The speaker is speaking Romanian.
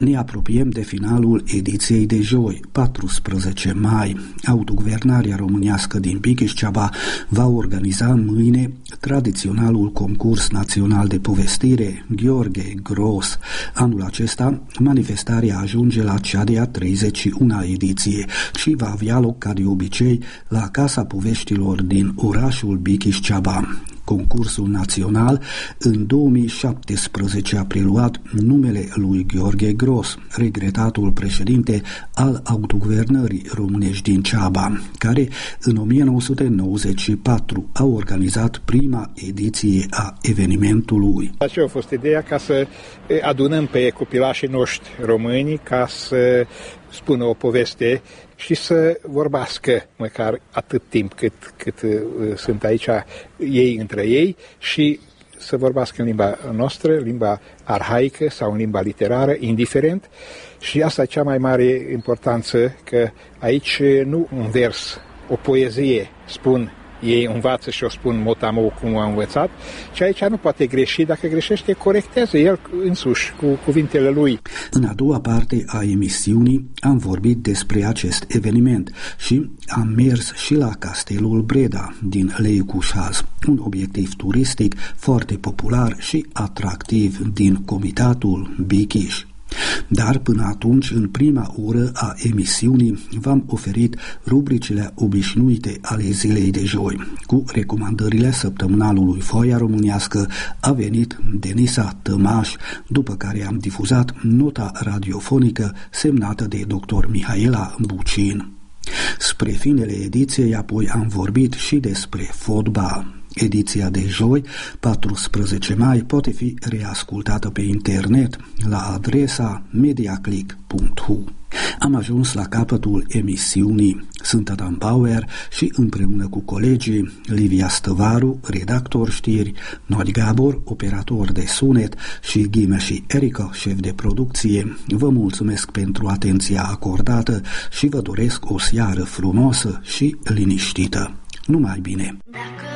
Ne apropiem de finalul ediției de joi, 14 mai. Autoguvernarea românească din Bikiș-Ceaba va organiza mâine tradiționalul concurs național de povestire Gheorghe Gros. Anul acesta, manifestarea ajunge la cea de-a 31-a ediție și va avea loc ca de obicei la Casa Poveștilor din orașul Bikiș-Ceaba. Concursul național în 2017 a preluat numele lui Gheorghe Gros, regretatul președinte al autoguvernării românești din Ceaba, care în 1994 a organizat prima ediție a evenimentului. Aceea a fost ideea ca să adunăm pe copilașii noștri români ca să spună o poveste și să vorbească măcar atât timp cât sunt aici ei între ei și să vorbească în limba noastră, limba arhaică sau în limba literară, indiferent. Și asta e cea mai mare importanță, că aici nu un vers, o poezie spun ei învață și o spun mot-a-mot cum a învățat, și aici nu poate greși, dacă greșește, corectează el însuși cu cuvintele lui. În a doua parte a emisiunii am vorbit despre acest eveniment și am mers și la Castelul Breda din Lăicușaz, un obiectiv turistic foarte popular și atractiv din comitatul Bikiș. Dar până atunci, în prima oră a emisiunii, v-am oferit rubricile obișnuite ale zilei de joi. Cu recomandările săptămânalului Foaia Românească a venit Denisa Tămaș, după care am difuzat nota radiofonică semnată de dr. Mihaela Bucin. Spre finele ediției apoi am vorbit și despre fotbal. Ediția de joi, 14 mai, poate fi reascultată pe internet la adresa mediaclick.hu. Am ajuns la capătul emisiunii. Sunt Adam Bauer și împreună cu colegii Livia Stăvaru, redactor știri, Nori Gabor, operator de sunet și Ghime și Erica, șef de producție, vă mulțumesc pentru atenția acordată și vă doresc o seară frumoasă și liniștită. Numai bine!